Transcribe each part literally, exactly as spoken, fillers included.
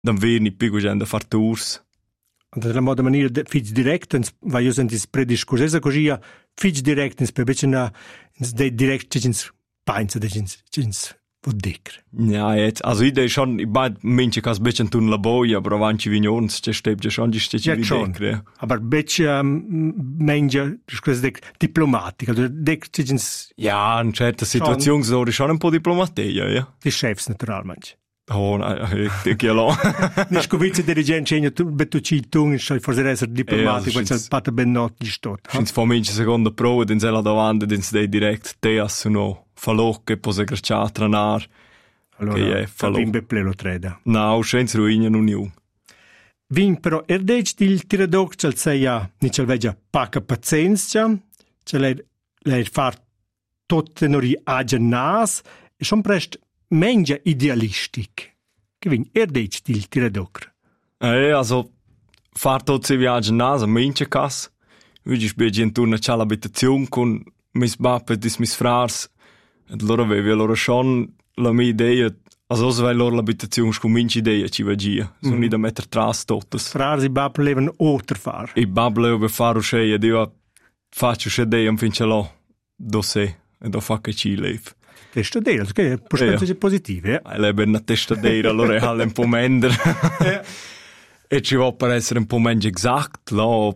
dan veni più gente a far tours. Della moda maniera fitch direct, va io sentis prediscursesa così, fitch direct ins per becina ins de direct cins painza de cins cins vodicre. Ja, jetzt, also ich denke schon, ich bei manche kas bisschen tun la boia, aber avanti vignons, c'è stebt schon, c'è c'è vodicre. Aber beccia menja, scres de diplomatica, de cins. Ja, in certa situazione so schon un po' diplomatia, ja. Die Chefs naturalmente. Oh, nein, ich gehe lang. Nicht gewisse Dirigenten, tu betuci tung, forse essere diplomatico, perché il pato ben not di stot. Fins vor minche seconda prova, den sella davanti, den dei direct te assuno, falocche, pose graccia tranar. Allora, è falocche plelo treda. No, senza ruina non io. Vin però erdec il tiradoc cel seia, ni cel vegia paca pazienza, ce lei lei far tot tenori agen nas, e son prest menja idealistic. Che vin erdec il tiradoc. Eh, also far tot se viaggi nas a minche cas. Vigi spegi intorno a l'abitazione con mis bappe dis mis frars. Et loro avevi allora schon la mia idea, also so vai loro l'abitazione con minche idea ci vagia. So mm. Ni da metter tras totes. Frars i bappe leven oter far. I bappe leve far o schei, ed io faccio schedei am fince lo. Do se, e do fa che ci lev. Testadera, che prospettive yeah. Positive. Eh? Lei è una testadera, allora è un po' mender. Yeah. E ci va per essere un po' meno esatto, no?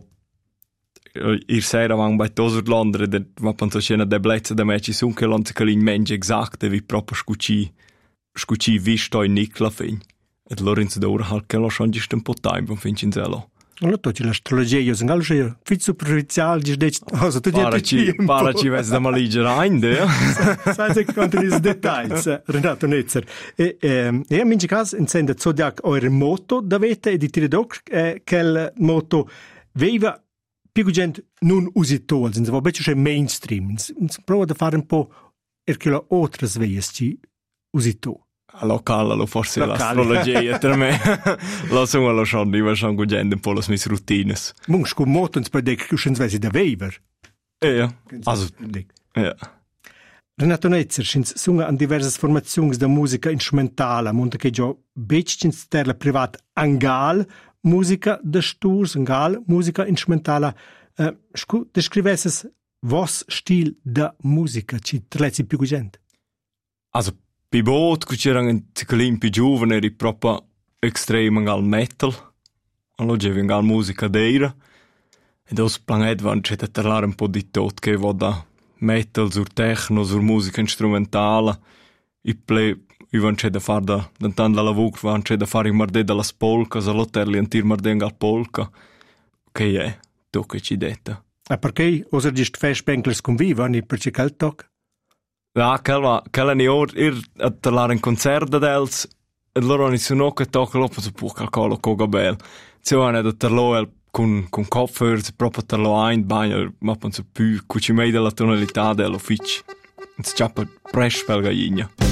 Ieri sera avevamo bei Tosurlandere, ma penso che una deblezza da me ci sono che non si calin meno esatto, vi proprio scucci, scucci visto in Nicla fin. E allora in Sedora halt che lo schon giusto un po' tempo, fin in Zelo. Allora tu c'è l'astrologia, io sono allo fit superficiale, giusto detto, cosa tu dici? Para ci vedi da maliggia rein, ja? Sai se quanti i dettagli, Renato Netzer. E e in mince caso insende zodiac eure moto davete e di tire doc che il moto veiva più gente non usito, senza va beccio c'è mainstream. Prova a fare un po' perché la altre sveies ci usito. Locale, lo forse l'astrologia per me. Lo so, lo schon, io schon gut gente un po' le mie routine. Munch con moto per de cushions vesi da Weaver. Ja, also ja. Renato Netzer schins sunga an diverse formazioni da musica instrumentale, monta che già becchins terla privat angal, musica da sturs angal, musica instrumentale. Uh, scu descrivesses vos stil da musica ci trezzi più gente. Also bei Boot, c'erano un ciclin più giovane, eri proprio estremo al metal. Allora c'era anche musica d'era. E da questo pianeta vanno a parlare un po' di tutto, che va da metal, sur techno, sur musica strumentale. I ple, i vanno a fare da, da tanto la lavoro, vanno a fare i marde dalla polka, all'hotel antir marde anche al polka. Che è, tu che ci detta. E perché osa di festbänklers conviva, ni per cercare il tocco? Ja, quella quella ne or ir a parlare in concerto dels e loro ni sono che tocca lo so può calcolo coga bel. Cioè ne da tarlo con con kopfhörer proprio tarlo ein bagno ma penso più cuci mai della tonalità dell'ufficio. Si chiama presh pel gallina.